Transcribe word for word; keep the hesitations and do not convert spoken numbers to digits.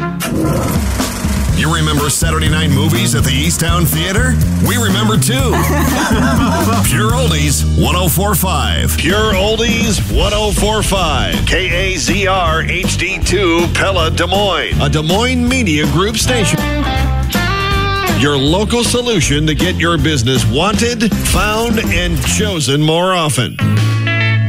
You remember Saturday night movies at the Easttown Theater? We remember too. Pure Oldies one oh four point five. Pure Oldies one oh four point five. K A Z R H D two Pella, Des Moines. A Des Moines Media Group station. Your local solution to get your business wanted, found, and chosen more often.